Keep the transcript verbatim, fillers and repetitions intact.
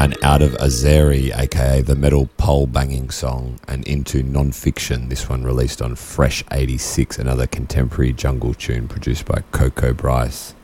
And out of Azeri, aka the metal pole banging song, and into Non-Fiction, this one released on Fresh eighty-six, another contemporary jungle tune produced by Coco Bryce.